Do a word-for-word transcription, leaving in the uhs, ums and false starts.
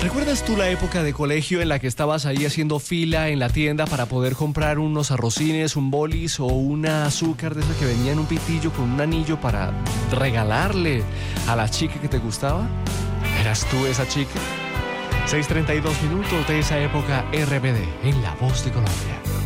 ¿Recuerdas tú la época de colegio en la que estabas ahí haciendo fila en la tienda para poder comprar unos arrocines, un bolis o una azúcar de esa que venía en un pitillo con un anillo para regalarle a la chica que te gustaba? ¿Eras tú esa chica? seis treinta y dos minutos de esa época R B D en La Voz de Colombia.